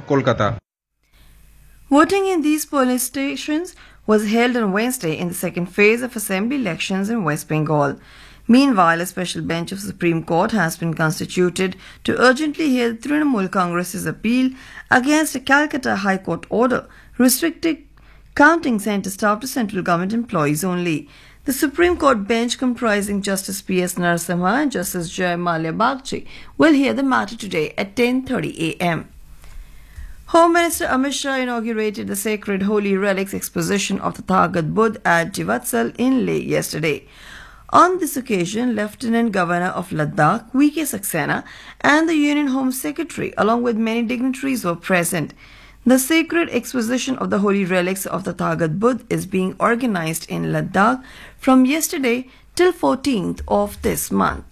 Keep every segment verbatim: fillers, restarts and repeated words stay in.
Kolkata. Voting in these polling stations was held on Wednesday in the second phase of assembly elections in West Bengal. Meanwhile, a special bench of Supreme Court has been constituted to urgently hear Trinamool Congress's appeal against a Calcutta High Court order restricting counting centre staff to central government employees only. The Supreme Court bench, comprising Justice P S Narasimha and Justice Jay Mallya Bagchi, will hear the matter today at ten thirty a m Home Minister Amit Shah inaugurated the Sacred Holy Relics exposition of the Thagat Buddha at Jivatsal in Leh yesterday. On this occasion, Lieutenant Governor of Ladakh, V K Saxena, and the Union Home Secretary, along with many dignitaries, were present. The sacred exposition of the holy relics of the Thagat Buddha is being organized in Ladakh from yesterday till fourteenth of this month.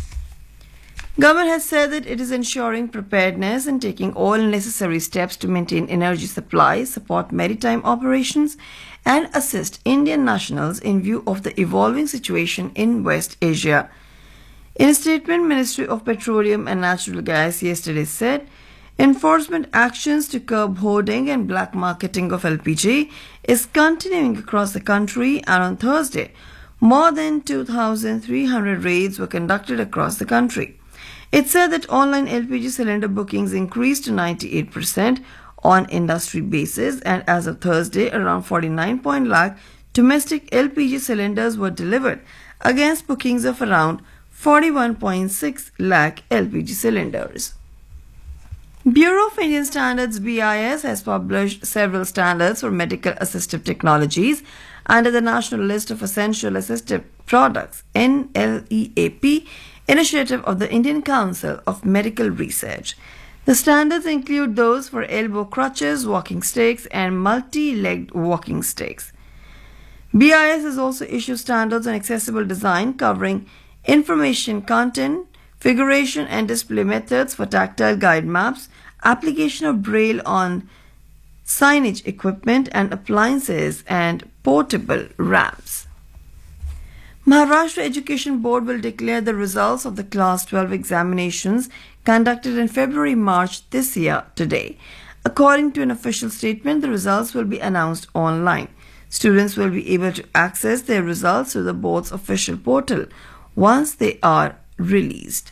Government has said that it is ensuring preparedness and taking all necessary steps to maintain energy supply, support maritime operations, and assist Indian nationals in view of the evolving situation in West Asia. In a statement, Ministry of Petroleum and Natural Gas yesterday said, enforcement actions to curb hoarding and black marketing of L P G is continuing across the country, and on Thursday, more than two thousand three hundred raids were conducted across the country. It said that online L P G cylinder bookings increased to ninety-eight percent on industry basis, and as of Thursday, around forty-nine point lakh domestic L P G cylinders were delivered against bookings of around forty-one point six lakh L P G cylinders. Bureau of Indian Standards B I S has published several standards for medical assistive technologies under the National List of Essential Assistive Products N L E A P initiative of the Indian Council of Medical Research. The standards include those for elbow crutches, walking sticks, and multi-legged walking sticks. B I S has also issued standards on accessible design covering information content, figuration and display methods for tactile guide maps, application of braille on signage equipment and appliances, and portable ramps. Maharashtra Education Board will declare the results of the Class twelve examinations conducted in February-March this year today. According to an official statement, the results will be announced online. Students will be able to access their results through the board's official portal once they are released.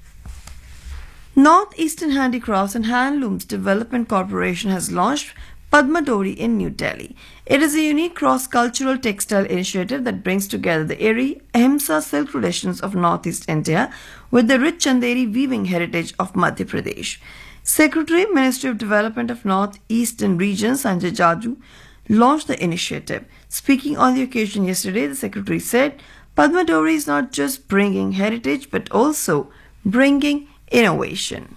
Northeastern Handicrafts and Handlooms Development Corporation has launched Padma Dori in New Delhi. It is a unique cross-cultural textile initiative that brings together the airy Ahimsa silk traditions of Northeast India with the rich Chanderi weaving heritage of Madhya Pradesh. Secretary, Ministry of Development of Northeastern Region, Sanjay Jaju, launched the initiative. Speaking on the occasion yesterday, the Secretary said, Padma Dori is not just bringing heritage but also bringing innovation.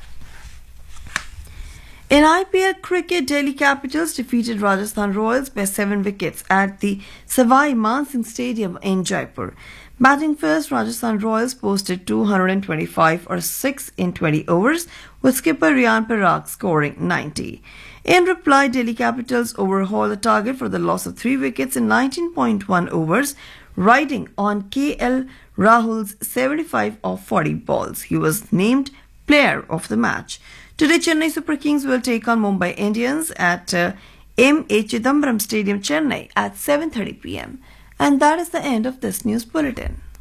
In I P L cricket, Delhi Capitals defeated Rajasthan Royals by seven wickets at the Savai Man Singh Stadium in Jaipur. Batting first, Rajasthan Royals posted two hundred twenty-five or six in twenty overs, with skipper Riyan Parag scoring ninety. In reply, Delhi Capitals overhauled the target for the loss of three wickets in nineteen point one overs, riding on K L Rahul's seventy-five of forty balls. He was named player of the match. Today, Chennai Super Kings will take on Mumbai Indians at uh, M A Chidambaram Stadium, Chennai at seven thirty p m And that is the end of this news bulletin.